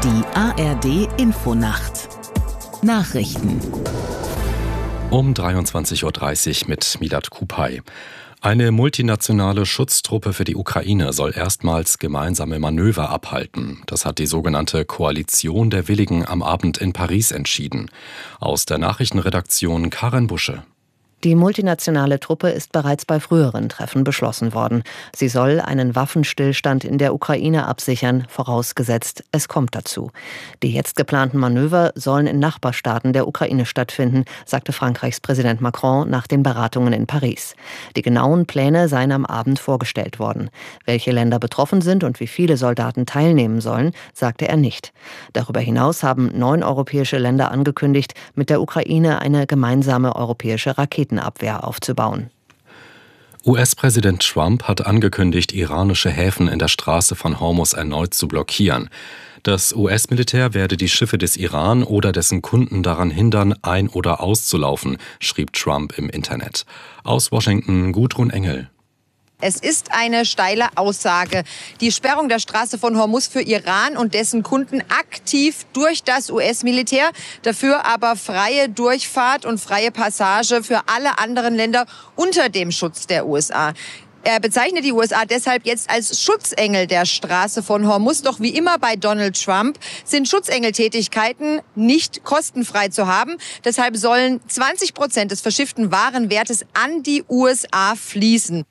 Die ARD Infonacht Nachrichten um 23:30 Uhr mit Milad Kupay. Eine multinationale Schutztruppe für die Ukraine soll erstmals gemeinsame Manöver abhalten. Das hat die sogenannte Koalition der Willigen am Abend in Paris entschieden. Aus der Nachrichtenredaktion Karen Busche. Die multinationale Truppe ist bereits bei früheren Treffen beschlossen worden. Sie soll einen Waffenstillstand in der Ukraine absichern, vorausgesetzt, es kommt dazu. Die jetzt geplanten Manöver sollen in Nachbarstaaten der Ukraine stattfinden, sagte Frankreichs Präsident Macron nach den Beratungen in Paris. Die genauen Pläne seien am Abend vorgestellt worden. Welche Länder betroffen sind und wie viele Soldaten teilnehmen sollen, sagte er nicht. Darüber hinaus haben 9 europäische Länder angekündigt, mit der Ukraine eine gemeinsame europäische Raketenabwehr aufzubauen. US-Präsident Trump hat angekündigt, iranische Häfen in der Straße von Hormuz erneut zu blockieren. Das US-Militär werde die Schiffe des Iran oder dessen Kunden daran hindern, ein- oder auszulaufen, schrieb Trump im Internet. Aus Washington Gudrun Engel. Es ist eine steile Aussage. Die Sperrung der Straße von Hormuz für Iran und dessen Kunden aktiv durch das US-Militär, dafür aber freie Durchfahrt und freie Passage für alle anderen Länder unter dem Schutz der USA. Er bezeichnet die USA deshalb jetzt als Schutzengel der Straße von Hormuz. Doch wie immer bei Donald Trump sind Schutzengeltätigkeiten nicht kostenfrei zu haben. Deshalb sollen 20% des verschifften Warenwertes an die USA fließen.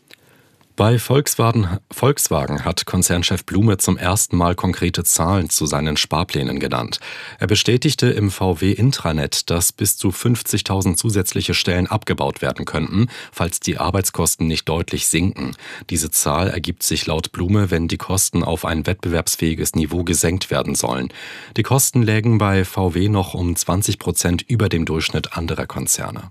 Bei Volkswagen hat Konzernchef Blume zum ersten Mal konkrete Zahlen zu seinen Sparplänen genannt. Er bestätigte im VW-Intranet, dass bis zu 50.000 zusätzliche Stellen abgebaut werden könnten, falls die Arbeitskosten nicht deutlich sinken. Diese Zahl ergibt sich laut Blume, wenn die Kosten auf ein wettbewerbsfähiges Niveau gesenkt werden sollen. Die Kosten lägen bei VW noch um 20% über dem Durchschnitt anderer Konzerne.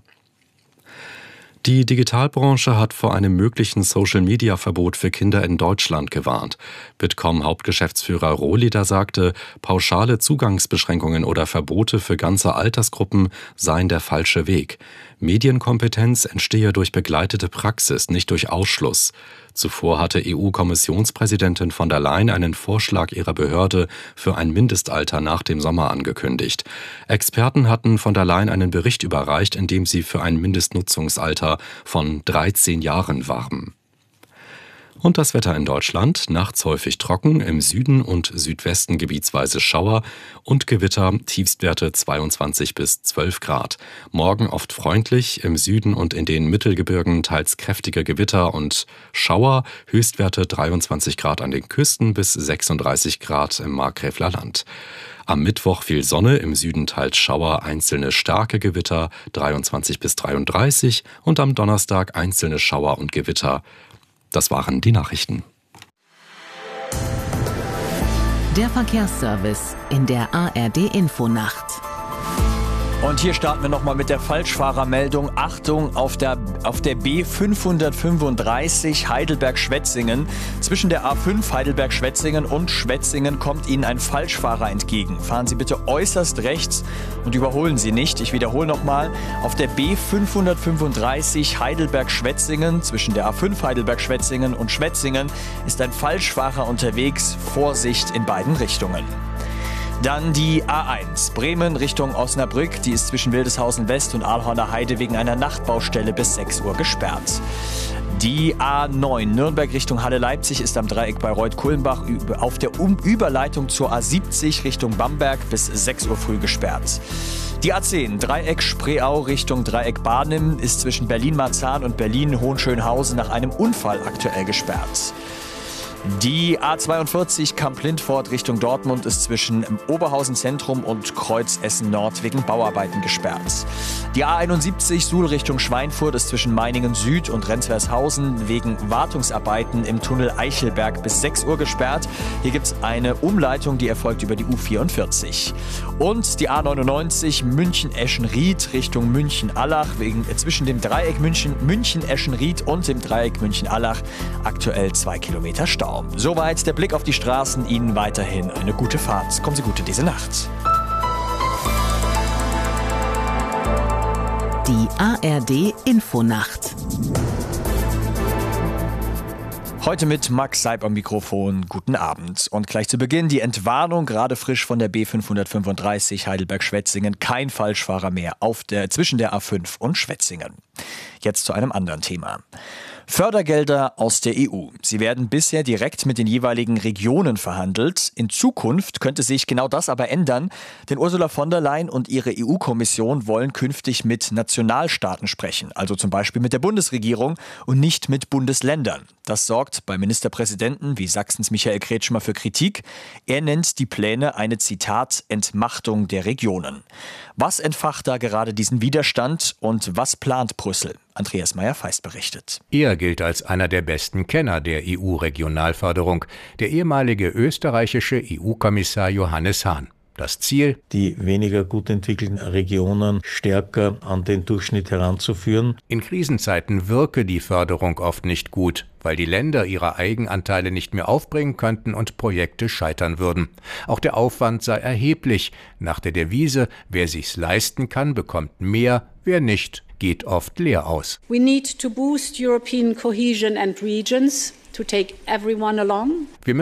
Die Digitalbranche hat vor einem möglichen Social-Media-Verbot für Kinder in Deutschland gewarnt. Bitkom-Hauptgeschäftsführer Rohleder sagte, pauschale Zugangsbeschränkungen oder Verbote für ganze Altersgruppen seien der falsche Weg. Medienkompetenz entstehe durch begleitete Praxis, nicht durch Ausschluss. Zuvor hatte EU-Kommissionspräsidentin von der Leyen einen Vorschlag ihrer Behörde für ein Mindestalter nach dem Sommer angekündigt. Experten hatten von der Leyen einen Bericht überreicht, in dem sie für ein Mindestnutzungsalter von 13 Jahren warben. Und das Wetter in Deutschland: nachts häufig trocken, im Süden und Südwesten gebietsweise Schauer und Gewitter, Tiefstwerte 22 bis 12 Grad. Morgen oft freundlich, im Süden und in den Mittelgebirgen teils kräftige Gewitter und Schauer, Höchstwerte 23 Grad an den Küsten bis 36 Grad im Markgräfler Land. Am Mittwoch viel Sonne, im Süden teils Schauer, einzelne starke Gewitter 23 bis 33 und am Donnerstag einzelne Schauer und Gewitter. Das waren die Nachrichten. Der Verkehrsservice in der ARD Infonacht. Und hier starten wir nochmal mit der Falschfahrermeldung. Achtung, auf der B535 Heidelberg-Schwetzingen. Zwischen der A5 Heidelberg-Schwetzingen und Schwetzingen kommt Ihnen ein Falschfahrer entgegen. Fahren Sie bitte äußerst rechts und überholen Sie nicht. Ich wiederhole nochmal. Auf der B535 Heidelberg-Schwetzingen, zwischen der A5 Heidelberg-Schwetzingen und Schwetzingen, ist ein Falschfahrer unterwegs. Vorsicht in beiden Richtungen. Dann die A1 Bremen Richtung Osnabrück. Die ist zwischen Wildeshausen West und Ahlhorner Heide wegen einer Nachtbaustelle bis 6 Uhr gesperrt. Die A9 Nürnberg Richtung Halle-Leipzig ist am Dreieck bei Reuth-Kulmbach auf der Überleitung zur A70 Richtung Bamberg bis 6 Uhr früh gesperrt. Die A10 Dreieck Spreeau Richtung Dreieck Barnim ist zwischen Berlin-Marzahn und Berlin-Hohenschönhausen nach einem Unfall aktuell gesperrt. Die A42 Kamp-Lindfort Richtung Dortmund ist zwischen Oberhausen Zentrum und Kreuz Essen Nord wegen Bauarbeiten gesperrt. Die A71 Suhl Richtung Schweinfurt ist zwischen Meiningen Süd und Rendswershausen wegen Wartungsarbeiten im Tunnel Eichelberg bis 6 Uhr gesperrt. Hier gibt es eine Umleitung, die erfolgt über die U44. Und die A99 München-Eschenried Richtung München-Allach zwischen dem Dreieck München-Eschenried und dem Dreieck München-Allach aktuell 2 Kilometer Stau. Soweit der Blick auf die Straßen. Ihnen weiterhin eine gute Fahrt. Kommen Sie gut in diese Nacht. Die ARD Infonacht. Heute mit Max Seib am Mikrofon. Guten Abend. Und gleich zu Beginn die Entwarnung, gerade frisch von der B535 Heidelberg-Schwetzingen. Kein Falschfahrer mehr zwischen der A5 und Schwetzingen. Jetzt zu einem anderen Thema. Fördergelder aus der EU. Sie werden bisher direkt mit den jeweiligen Regionen verhandelt. In Zukunft könnte sich genau das aber ändern, denn Ursula von der Leyen und ihre EU-Kommission wollen künftig mit Nationalstaaten sprechen, also zum Beispiel mit der Bundesregierung und nicht mit Bundesländern. Das sorgt bei Ministerpräsidenten wie Sachsens Michael Kretschmer für Kritik. Er nennt die Pläne eine, Zitat, Entmachtung der Regionen. Was entfacht da gerade diesen Widerstand und was plant Brüssel? Andreas Meyer-Feist berichtet. Er gilt als einer der besten Kenner der EU-Regionalförderung, der ehemalige österreichische EU-Kommissar Johannes Hahn. Das Ziel? Die weniger gut entwickelten Regionen stärker an den Durchschnitt heranzuführen. In Krisenzeiten wirke die Förderung oft nicht gut, weil die Länder ihre Eigenanteile nicht mehr aufbringen könnten und Projekte scheitern würden. Auch der Aufwand sei erheblich. Nach der Devise, wer sich's leisten kann, bekommt mehr, wer nicht, geht oft leer aus. We need to boost European cohesion and regions to take everyone along. Wir